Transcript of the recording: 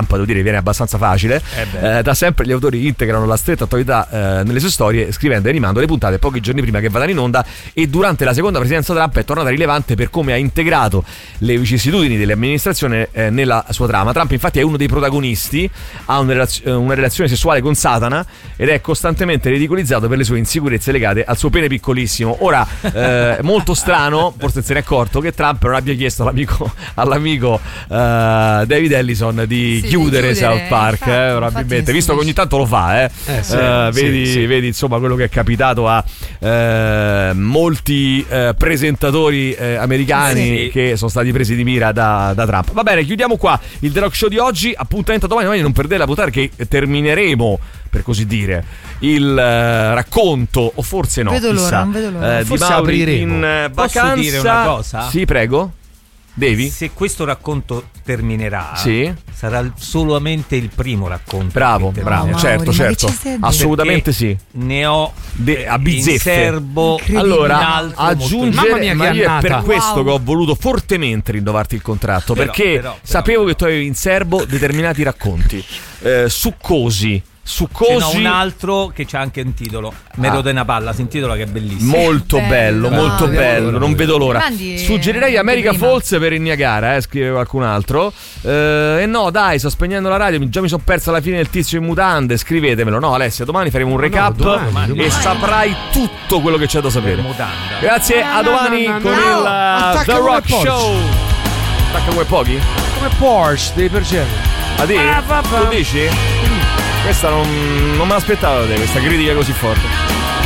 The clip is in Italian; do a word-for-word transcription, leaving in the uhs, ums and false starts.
Trump, devo dire, viene abbastanza facile. Eh, da sempre gli autori integrano la stretta attualità eh, nelle sue storie, scrivendo e rimando le puntate pochi giorni prima che vadano in onda, e durante la seconda presidenza Trump è tornata rilevante per come ha integrato le vicissitudini dell'amministrazione eh, nella sua trama. Trump infatti è uno dei protagonisti, ha una, relaz- una relazione sessuale con Satana ed è costantemente ridicolizzato per le sue insicurezze legate al suo pene piccolissimo. Ora, eh, molto strano, forse se ne è accorto, che Trump non abbia chiesto all'amico, all'amico uh, David Ellison di sì, chiudere, di chiudere South Park, infatti, eh, probabilmente, visto che ogni tanto lo fa, eh. Eh, sì, uh, sì, vedi, sì. vedi insomma quello che è capitato a uh, molti uh, presentatori uh, americani sì. che sono stati presi di mira da, da Trump. Va bene, chiudiamo qua il The Rock Show di oggi. Appuntamento domani, domani non perdete la puntata che termineremo, per così dire, il uh, racconto, o forse no, vedo chissà, l'ora, non vedo l'ora. Uh, di Mauri in uh, vacanza. Posso dire una cosa? Sì, prego. Devi? Se questo racconto terminerà, sì, sarà solamente il primo racconto. Bravo, bravo, no, certo, Mauri, certo, assolutamente sì. Ne ho De, a bizzeffe. in serbo. Allora, aggiungere, ma è per questo wow. che ho voluto fortemente rinnovarti il contratto, però, perché però, però, sapevo però. che tu avevi in serbo determinati racconti eh, succosi. Su cosi... Ce n'ho un altro che c'ha anche un titolo, Mero de Napalla, si intitola, che è bellissimo. Molto bello, bello molto ah, bello, non vedo l'ora. Grandi, Suggerirei America prima. Falls per il Niagara, eh, scrive qualcun altro. Eh, e no, dai, sto spegnendo la radio, già mi sono persa la fine del tizio in mutande, scrivetemelo. No, Alessia, domani faremo un recap no, domani, domani. e saprai tutto quello che c'è da sapere. Grazie, a domani no, no, no, con no. il uh, The Rock Show. Attacca come pochi? Come Porsche dei Pergeni. Ah, di? Tu dici? Questa non, non me l'aspettavo da te, questa critica così forte.